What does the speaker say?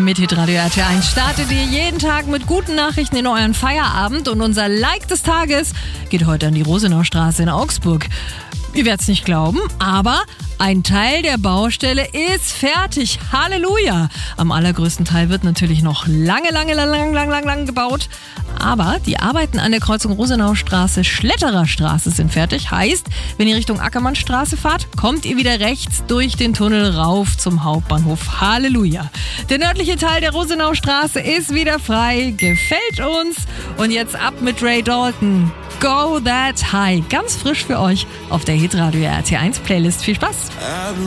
mit Hitradio RT1 startet ihr jeden Tag mit guten Nachrichten in euren Feierabend und unser Like des Tages geht heute an die Rosenaustraße in Augsburg. Ihr werdet es nicht glauben, aber ein Teil der Baustelle ist fertig. Halleluja! Am allergrößten Teil wird natürlich noch lange gebaut. Aber die Arbeiten an der Kreuzung Rosenaustraße, Schletterer Straße sind fertig. Heißt, wenn ihr Richtung Ackermannstraße fahrt, kommt ihr wieder rechts durch den Tunnel rauf zum Hauptbahnhof. Halleluja! Der nördliche Teil der Rosenaustraße ist wieder frei. Gefällt uns. Und jetzt ab mit Ray Dalton. Go That High. Ganz frisch für euch auf der Hitradio RT1 Playlist. Viel Spaß!